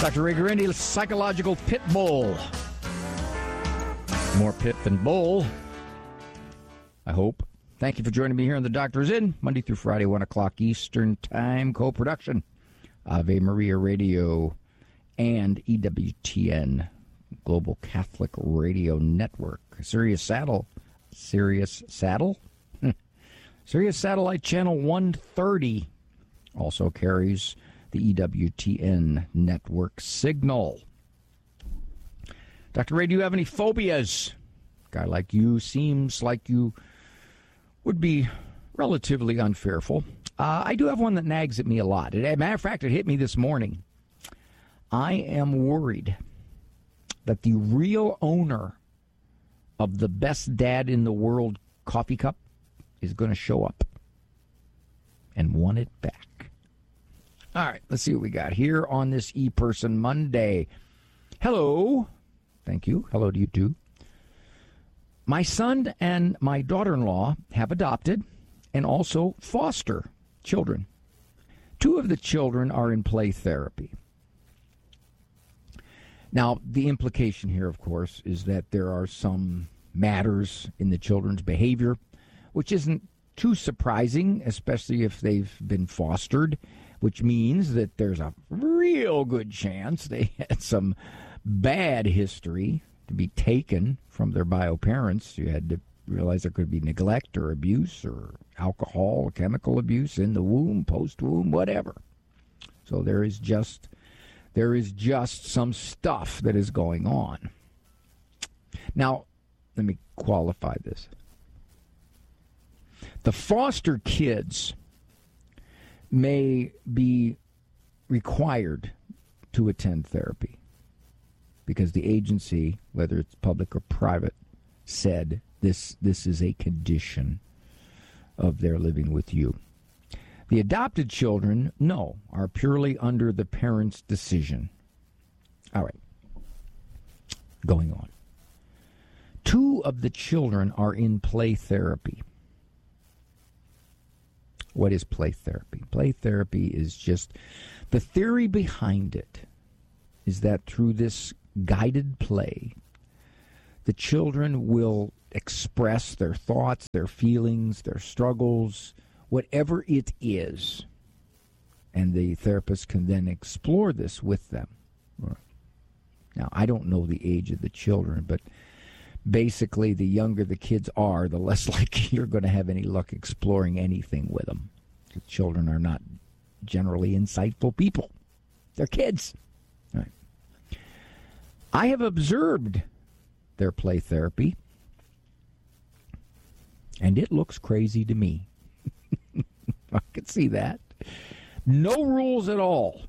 Dr. Ray Guarendi, psychological pit bull. More pit than bull, I hope. Thank you for joining me here on The Doctor's In, Monday through Friday, 1 o'clock Eastern Time, co-production. Ave Maria Radio and EWTN, Global Catholic Radio Network. Sirius Satellite Channel 130 also carries the EWTN network signal. Dr. Ray, do you have any phobias? A guy like you seems like you would be relatively unfearful. I do have one that nags at me a lot. As a matter of fact, it hit me this morning. I am worried that the real owner of the best dad in the world coffee cup is going to show up and want it back. All right, let's see what we got here on this ePerson Monday. Hello. Thank you. Hello to you, too. My son and my daughter-in-law have adopted and also foster children. 2 of the children are in play therapy. Now, the implication here, of course, is that there are some matters in the children's behavior, which isn't too surprising, especially if they've been fostered, which means that there's a real good chance they had some bad history to be taken from their bio parents. You had to realize there could be neglect or abuse or alcohol or chemical abuse in the womb, post-womb, whatever. So there is just some stuff that is going on. Now, let me qualify this. The foster kids may be required to attend therapy because the agency, whether it's public or private, said this is a condition of their living with you. The adopted children, no, are purely under the parents' decision. All right. Going on. 2 of the children are in play therapy. What is play therapy? Play therapy is just, the theory behind it is that through this guided play, the children will express their thoughts, their feelings, their struggles, whatever it is. And the therapist can then explore this with them. Now, I don't know the age of the children, but basically the younger the kids are, the less likely you're going to have any luck exploring anything with them. The children are not generally insightful people. They're kids. All right. I have observed their play therapy, and it looks crazy to me. I can see that. No rules at all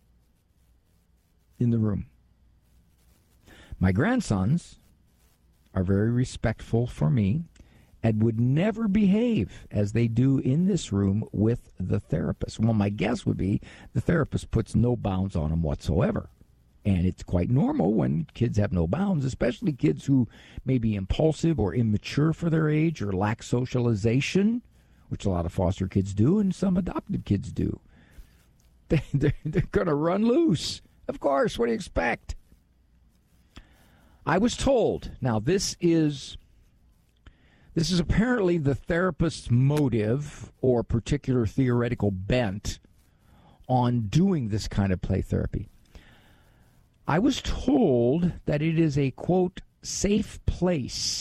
in the room. My grandsons are very respectful for me and would never behave as they do in this room with the therapist. Well, my guess would be the therapist puts no bounds on them whatsoever. And it's quite normal when kids have no bounds, especially kids who may be impulsive or immature for their age or lack socialization, which a lot of foster kids do and some adopted kids do. They're going to run loose. Of course, what do you expect? I was told, now this is apparently the therapist's motive or particular theoretical bent on doing this kind of play therapy. I was told that it is a, quote, safe place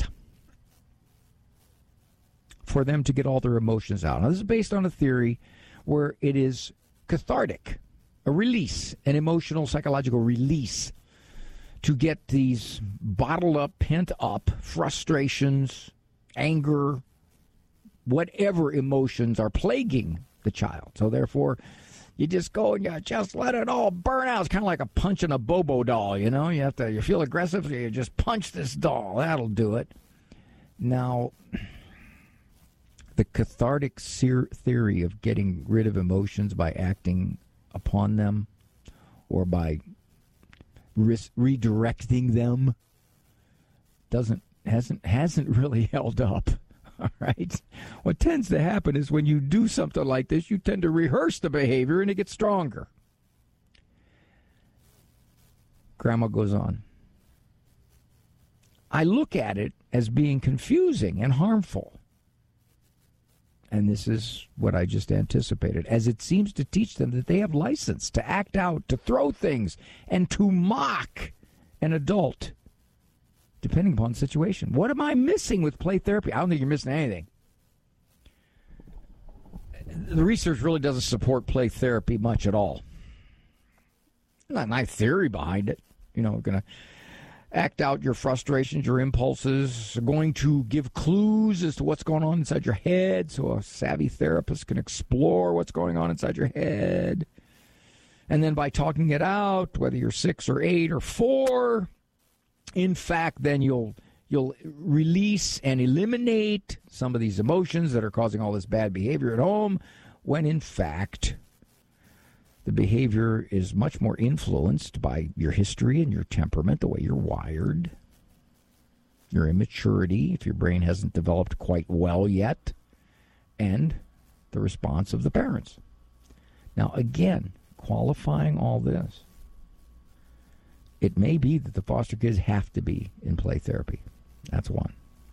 for them to get all their emotions out. Now, this is based on a theory where it is cathartic, a release, an emotional, psychological release to get these bottled up, pent up frustrations, anger, whatever emotions are plaguing the child. So therefore, you just go and you just let it all burn out. It's kind of like a punching a Bobo doll, you know? You feel aggressive, you just punch this doll. That'll do it. Now, the cathartic theory of getting rid of emotions by acting upon them or by redirecting them hasn't really held up. All right. What tends to happen is when you do something like this, you tend to rehearse the behavior and it gets stronger. Grandma goes on. I look at it as being confusing and harmful. And this is what I just anticipated, as it seems to teach them that they have license to act out, to throw things, and to mock an adult, depending upon the situation. What am I missing with play therapy? I don't think you're missing anything. The research really doesn't support play therapy much at all. Not my theory behind it. We're going to act out your frustrations, your impulses, going to give clues as to what's going on inside your head so a savvy therapist can explore what's going on inside your head. And then by talking it out, whether you're 6 or 8 or 4, in fact, then you'll release and eliminate some of these emotions that are causing all this bad behavior at home, when in fact the behavior is much more influenced by your history and your temperament, the way you're wired, your immaturity, if your brain hasn't developed quite well yet, and the response of the parents. Now, again, qualifying all this, it may be that the foster kids have to be in play therapy. That's one.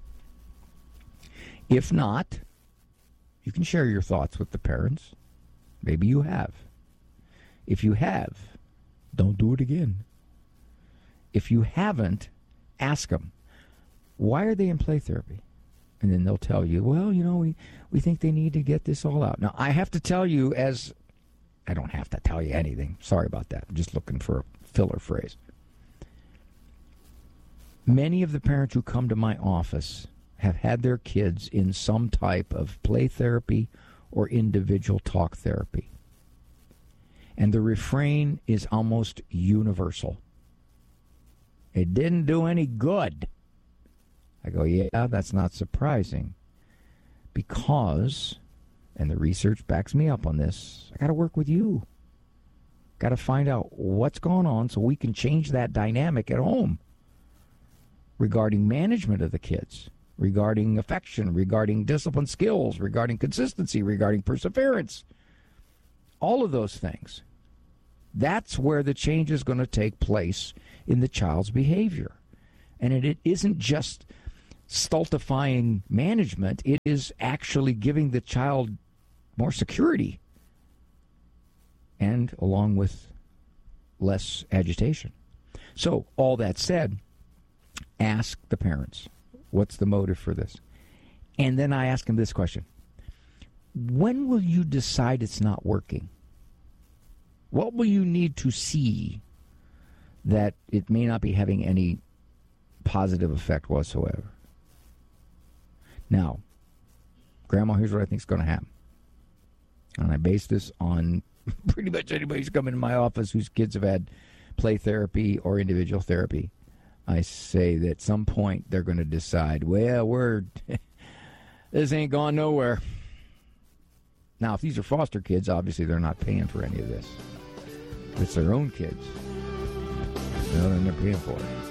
If not, you can share your thoughts with the parents. Maybe you have. If you have, don't do it again. If you haven't, ask them, why are they in play therapy? And then they'll tell you, well, we think they need to get this all out. Now, I have to tell you, I don't have to tell you anything. Sorry about that. I'm just looking for a filler phrase. Many of the parents who come to my office have had their kids in some type of play therapy or individual talk therapy. And the refrain is almost universal. It didn't do any good. I go, yeah, that's not surprising. Because, and the research backs me up on this, I got to work with you. Got to find out what's going on so we can change that dynamic at home regarding management of the kids, regarding affection, regarding discipline skills, regarding consistency, regarding perseverance. All of those things. That's where the change is going to take place in the child's behavior. And it isn't just stultifying management. It is actually giving the child more security and along with less agitation. So all that said, ask the parents, what's the motive for this? And then I ask them this question. When will you decide it's not working? What will you need to see that it may not be having any positive effect whatsoever? Now, Grandma, here's what I think is going to happen. And I base this on pretty much anybody who's come into my office whose kids have had play therapy or individual therapy. I say that at some point they're going to decide, well, this ain't going nowhere. Now, if these are foster kids, obviously they're not paying for any of this. If it's their own kids, then they're paying for it.